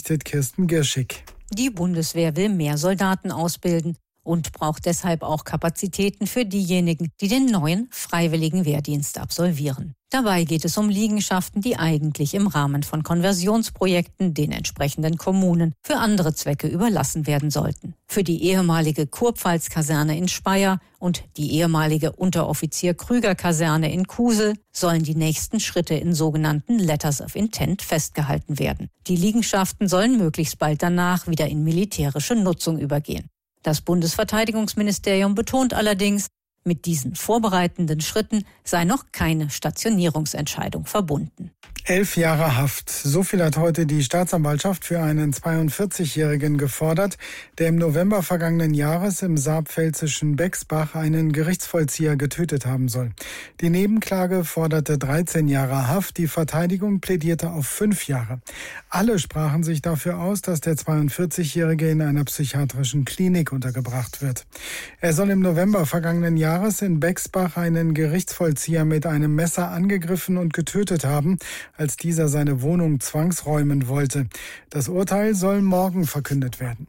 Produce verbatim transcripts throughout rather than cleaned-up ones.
berichtet Kirsten Girschig. Die Bundeswehr will mehr Soldaten ausbilden und braucht deshalb auch Kapazitäten für diejenigen, die den neuen freiwilligen Wehrdienst absolvieren. Dabei geht es um Liegenschaften, die eigentlich im Rahmen von Konversionsprojekten den entsprechenden Kommunen für andere Zwecke überlassen werden sollten. Für die ehemalige Kurpfalz-Kaserne in Speyer und die ehemalige Unteroffizier-Krüger-Kaserne in Kusel sollen die nächsten Schritte in sogenannten Letters of Intent festgehalten werden. Die Liegenschaften sollen möglichst bald danach wieder in militärische Nutzung übergehen. Das Bundesverteidigungsministerium betont allerdings, mit diesen vorbereitenden Schritten sei noch keine Stationierungsentscheidung verbunden. Elf Jahre Haft. So viel hat heute die Staatsanwaltschaft für einen zweiundvierzigjährigen gefordert, der im November vergangenen Jahres im saarpfälzischen Bexbach einen Gerichtsvollzieher getötet haben soll. Die Nebenklage forderte dreizehn Jahre Haft, die Verteidigung plädierte auf fünf Jahre. Alle sprachen sich dafür aus, dass der zweiundvierzigjährige in einer psychiatrischen Klinik untergebracht wird. Er soll im November vergangenen Jahres in Bexbach einen Gerichtsvollzieher mit einem Messer angegriffen und getötet haben, als dieser seine Wohnung zwangsräumen wollte. Das Urteil soll morgen verkündet werden.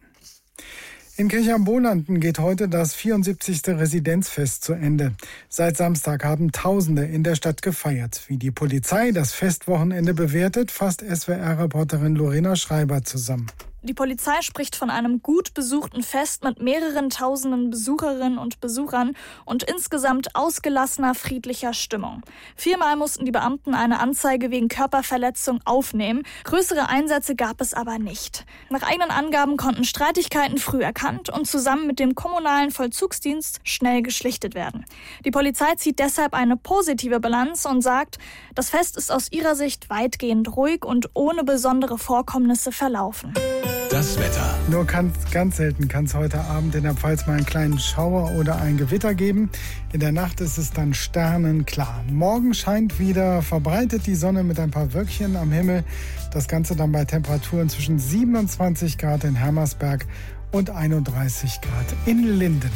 In Kirchheimbohlanden geht heute das vierundsiebzigste Residenzfest zu Ende. Seit Samstag haben Tausende in der Stadt gefeiert. Wie die Polizei das Festwochenende bewertet, fasst S W R-Reporterin Lorena Schreiber zusammen. Die Polizei spricht von einem gut besuchten Fest mit mehreren tausenden Besucherinnen und Besuchern und insgesamt ausgelassener, friedlicher Stimmung. Viermal mussten die Beamten eine Anzeige wegen Körperverletzung aufnehmen. Größere Einsätze gab es aber nicht. Nach eigenen Angaben konnten Streitigkeiten früh erkannt und zusammen mit dem kommunalen Vollzugsdienst schnell geschlichtet werden. Die Polizei zieht deshalb eine positive Bilanz und sagt, das Fest ist aus ihrer Sicht weitgehend ruhig und ohne besondere Vorkommnisse verlaufen. Das Wetter. Nur ganz, ganz selten kann es heute Abend in der Pfalz mal einen kleinen Schauer oder ein Gewitter geben. In der Nacht ist es dann sternenklar. Morgen scheint wieder verbreitet die Sonne mit ein paar Wölkchen am Himmel. Das Ganze dann bei Temperaturen zwischen siebenundzwanzig Grad in Hermersberg und einunddreißig Grad in Linden.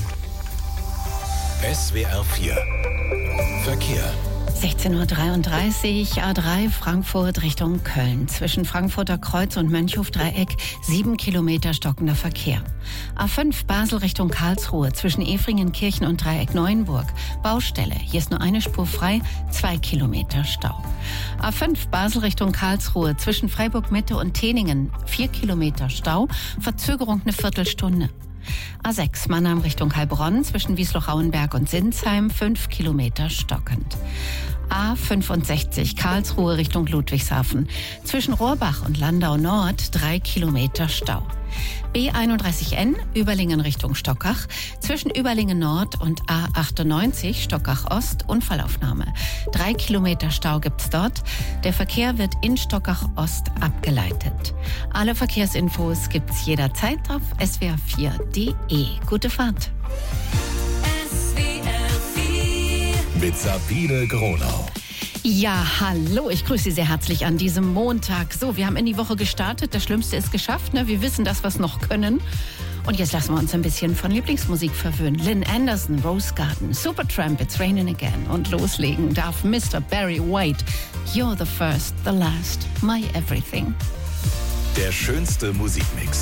S W R vier. Verkehr. sechzehn Uhr dreiunddreißig, A drei Frankfurt Richtung Köln. Zwischen Frankfurter Kreuz und Mönchhof-Dreieck sieben Kilometer stockender Verkehr. A fünf Basel Richtung Karlsruhe zwischen Efringenkirchen und Dreieck Neuenburg. Baustelle. Hier ist nur eine Spur frei, zwei Kilometer Stau. A fünf Basel Richtung Karlsruhe zwischen Freiburg Mitte und Teningen. vier Kilometer Stau. Verzögerung eine Viertelstunde. A sechs Mannheim Richtung Heilbronn zwischen Wiesloch-Auenberg und Sinsheim fünf Kilometer stockend. A fünfundsechzig Karlsruhe Richtung Ludwigshafen zwischen Rohrbach und Landau Nord drei Kilometer Stau. B einunddreißig N Überlingen Richtung Stockach zwischen Überlingen Nord und A achtundneunzig Stockach Ost Unfallaufnahme. Drei Kilometer Stau gibt's dort. Der Verkehr wird in Stockach Ost abgeleitet. Alle Verkehrsinfos gibt's jederzeit auf S W R vier Punkt D E. Gute Fahrt. S W R vier mit Sabine Gronau. Ja, hallo, ich grüße Sie sehr herzlich an diesem Montag. So, wir haben in die Woche gestartet, das Schlimmste ist geschafft, ne? Wir wissen das, was noch können. Und jetzt lassen wir uns ein bisschen von Lieblingsmusik verwöhnen. Lynn Anderson, Rose Garden, Supertramp, It's Raining Again. Und loslegen darf Mister Barry White. You're the first, the last, my everything. Der schönste Musikmix